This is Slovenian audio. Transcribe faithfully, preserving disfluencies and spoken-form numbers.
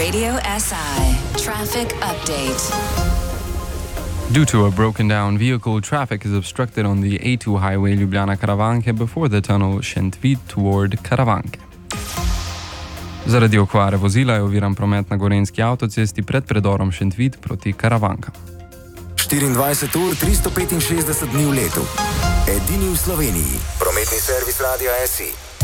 Radio S I traffic update. Due to a broken down vehicle, traffic is obstructed on the A two highway Ljubljana-Karavanke before the tunnel Šentvid toward Karavanke. Zaradi okvare vozila je oviran promet na Gorenjski avtocesti pred predorom Šentvid proti Karavankam. štiriindvajset ur, tristo petinšestdeset dni v letu. Edini v Sloveniji. Prometni servis Radia S I.